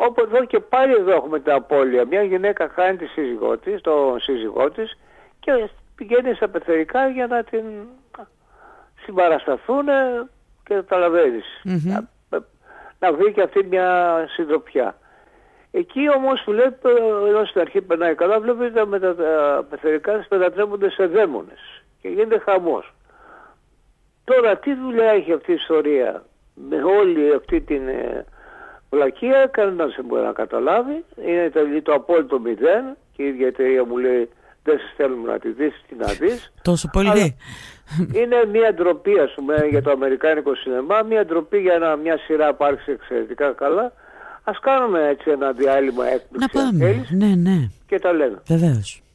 Όπου εδώ και πάλι εδώ έχουμε την απώλεια. Μια γυναίκα χάνει τη σύζυγό της, τον σύζυγό της και πηγαίνει στα πεθερικά για να την συμπαρασταθούν και καταλαβαίνεις. Να βρει και αυτή μια συντροπιά. Εκεί όμως βλέπει, ενώ στην αρχή περνάει καλά, βλέπετε με τα πεθερικά μετατρέπονται σε δαίμονες και γίνεται χαμός. Τώρα τι δουλειά έχει αυτή η ιστορία με όλη αυτή την βλακεία, κανένας δεν μπορεί να καταλάβει. Είναι το απόλυτο μηδέν και η ίδια εταιρεία μου λέει δεν σε στέλνουμε να τη δεις, τι να δεις. Τόσο πολύ. Είναι μια ντροπή, ας πούμε, για το αμερικάνικο σινεμά, μια ντροπή για μια σειρά που άρχισε εξαιρετικά καλά. Ας κάνουμε έτσι ένα διάλειμμα έκπληξη. Να πάμε, ναι. Και τα λέμε. Βεβαίως.